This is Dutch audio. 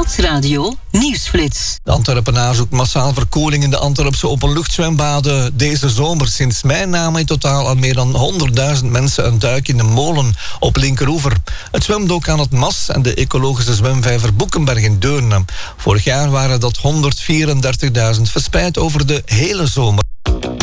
Nieuwsradio Nieuwsflits. De Antwerpenaar zoekt massaal verkoeling in de Antwerpse openluchtzwembaden deze zomer. Sinds mei namen in totaal al meer dan 100.000 mensen een duik in de Molen op Linkeroever. Het zwemde ook aan het Mas en de ecologische zwemvijver Boekenberg in Deurne. Vorig jaar waren dat 134.000 verspreid over de hele zomer.